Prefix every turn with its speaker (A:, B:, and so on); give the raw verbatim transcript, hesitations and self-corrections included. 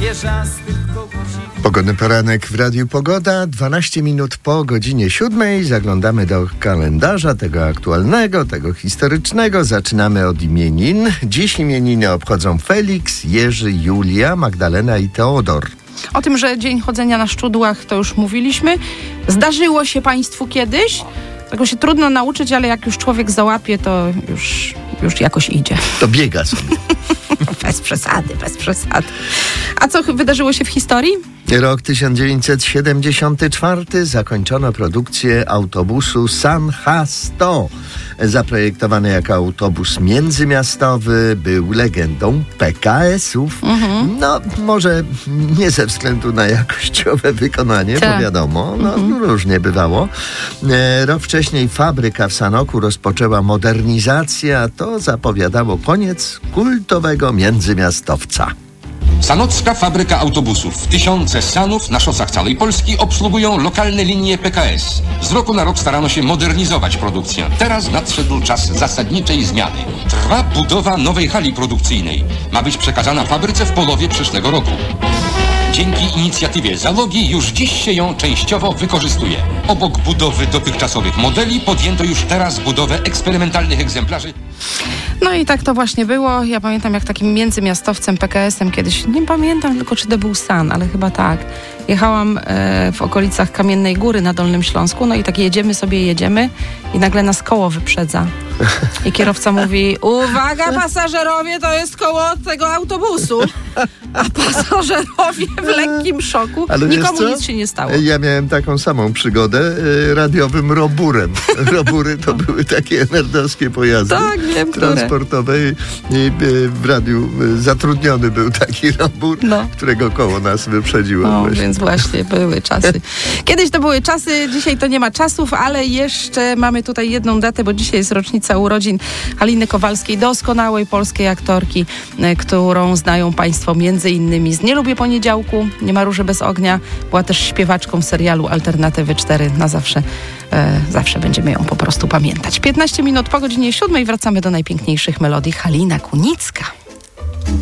A: pierzastych kogucich.
B: Pogodny poranek w Radiu Pogoda, dwanaście minut po godzinie siódmej. Zaglądamy do kalendarza, tego aktualnego, tego historycznego. Zaczynamy od imienin. Dziś imieniny obchodzą Feliks, Jerzy, Julia, Magdalena i Teodor.
C: O tym, że dzień chodzenia na szczudłach, to już mówiliśmy. Zdarzyło się Państwu kiedyś? Tego się trudno nauczyć, ale jak już człowiek załapie, to już, już jakoś idzie.
B: To biega sobie.
C: Bez przesady, bez przesady. A co wydarzyło się w historii?
B: Rok tysiąc dziewięćset siedemdziesiąty czwarty. Zakończono produkcję autobusu San H sto. Zaprojektowany jako autobus międzymiastowy, był legendą P K esów. Mhm. No, może nie ze względu na jakościowe wykonanie,
C: Ta.
B: bo wiadomo, no,
C: mhm.
B: różnie bywało. E, rok wcześniej fabryka w Sanoku rozpoczęła modernizację, a to zapowiadało koniec kultowego międzymiastowca.
D: Sanocka fabryka autobusów. Tysiące Sanów na szosach całej Polski obsługują lokalne linie P K S. Z roku na rok starano się modernizować produkcję. Teraz nadszedł czas zasadniczej zmiany. Trwa budowa nowej hali produkcyjnej. Ma być przekazana fabryce w połowie przyszłego roku. Dzięki inicjatywie załogi już dziś się ją częściowo wykorzystuje. Obok budowy dotychczasowych modeli podjęto już teraz budowę eksperymentalnych egzemplarzy.
C: No i tak to właśnie było. Ja pamiętam, jak takim międzymiastowcem P K esem kiedyś, nie pamiętam tylko, czy to był San, ale chyba tak. Jechałam e, w okolicach Kamiennej Góry na Dolnym Śląsku, no i tak jedziemy sobie, jedziemy i nagle nas koło wyprzedza. I kierowca mówi: uwaga pasażerowie, to jest koło tego autobusu. A pasażerowie w lekkim szoku.
B: Ale
C: nikomu nic się nie stało.
B: Ja miałem taką samą przygodę e, radiowym roburem. Robury to były takie nerdowskie pojazdy
C: Tak, wiem,
B: transportowe i, i e, w radiu e, zatrudniony był taki robur,
C: No.
B: którego koło nas wyprzedziło.
C: No,
B: właśnie.
C: więc właśnie były czasy. Kiedyś to były czasy, dzisiaj to nie ma czasów, ale jeszcze mamy tutaj jedną datę, bo dzisiaj jest rocznica urodzin Haliny Kowalskiej, doskonałej polskiej aktorki, e, którą znają Państwo między innymi z Nie lubię poniedziałku, Nie ma róży bez ognia. Była też śpiewaczką serialu Alternatywy cztery. Na zawsze, e, zawsze będziemy ją po prostu pamiętać. piętnaście minut po godzinie siódmej wracamy do najpiękniejszych melodii. Halina Kunicka.